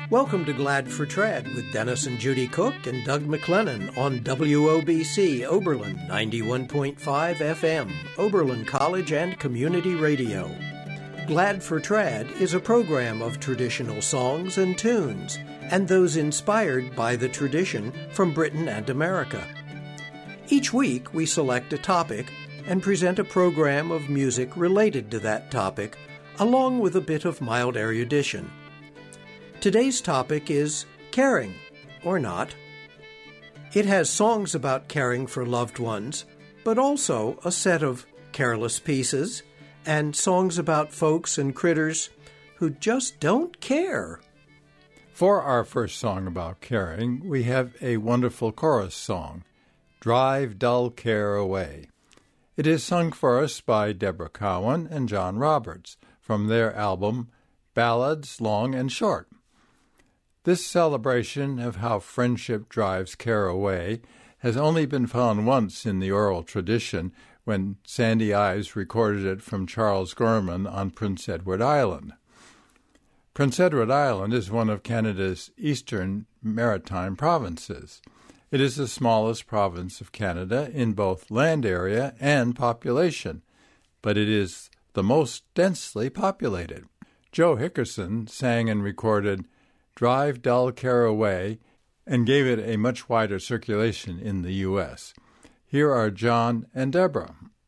Welcome to Glad for Trad with Dennis and Judy Cook and Doug McLennan on WOBC Oberlin 91.5 FM, Oberlin College and Community Radio. Glad for Trad is a program of traditional songs and tunes, and those inspired by the tradition from Britain and America. Each week we select a topic and present a program of music related to that topic, along with a bit of mild erudition. Today's topic is caring, or not. It has songs about caring for loved ones, but also a set of careless pieces and songs about folks and critters who just don't care. For our first song about caring, we have a wonderful chorus song, Drive Dull Care Away. It is sung for us by Deborah Cowan and John Roberts from their album Ballads Long and Short. This celebration of how friendship drives care away has only been found once in the oral tradition when Sandy Ives recorded it from Charles Gorman on Prince Edward Island. Prince Edward Island is one of Canada's eastern maritime provinces. It is the smallest province of Canada in both land area and population, but it is the most densely populated. Joe Hickerson sang and recorded Drive Dull Care Away and gave it a much wider circulation in the U.S. Here are John and Deborah.